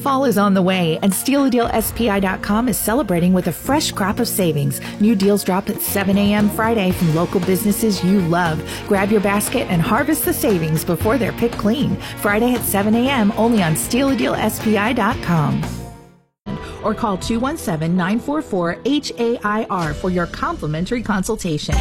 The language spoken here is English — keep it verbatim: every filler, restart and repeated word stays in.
Fall is on the way, and Steal a Deal S P I dot com is celebrating with a fresh crop of savings. New deals drop at seven a.m. Friday from local businesses you love. Grab your basket and harvest the savings before they're picked clean. Friday at seven a.m. only on Steal a Deal S P I dot com. Or call two one seven, nine four four, H A I R for your complimentary consultation.